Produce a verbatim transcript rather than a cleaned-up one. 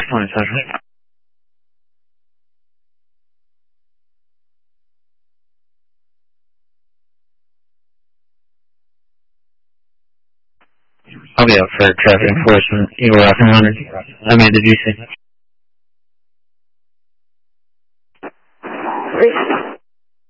point, Sasha. I'll be out for traffic enforcement. You were off and running. I mean, did you say?